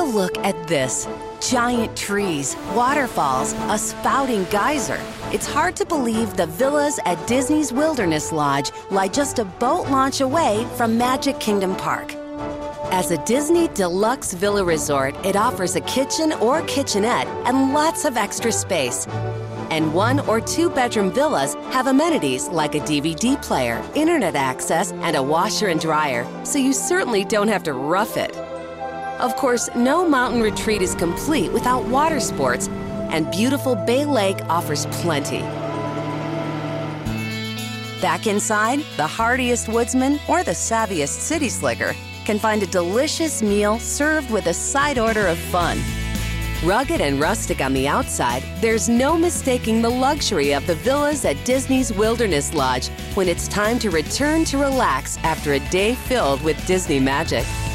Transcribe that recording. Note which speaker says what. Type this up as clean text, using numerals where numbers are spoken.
Speaker 1: look at this. Giant trees, waterfalls, a spouting geyser. It's hard to believe the villas at Disney's Wilderness Lodge lie just a boat launch away from Magic Kingdom Park. As a Disney Deluxe Villa Resort, it offers a kitchen or kitchenette and lots of extra space. And 1 or 2 bedroom villas have amenities like a DVD player, internet access, and a washer and dryer, so you certainly don't have to rough it. Of course, no mountain retreat is complete without water sports, and beautiful Bay Lake offers plenty. Back inside, the hardiest woodsman or the savviest city slicker can find a delicious meal served with a side order of fun. Rugged and rustic on the outside, there's no mistaking the luxury of the villas at Disney's Wilderness Lodge when it's time to return to relax after a day filled with Disney magic.